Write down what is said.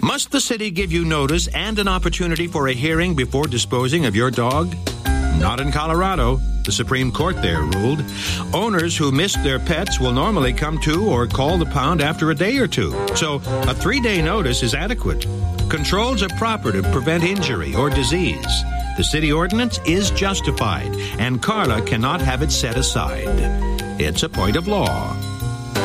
Must the city give you notice and an opportunity for a hearing before disposing of your dog? Not in Colorado. The Supreme Court there ruled. Owners who missed their pets will normally come to or call the pound after a day or two. So a 3-day notice is adequate. Controls are proper to prevent injury or disease. The city ordinance is justified, and Carla cannot have it set aside. It's a point of law.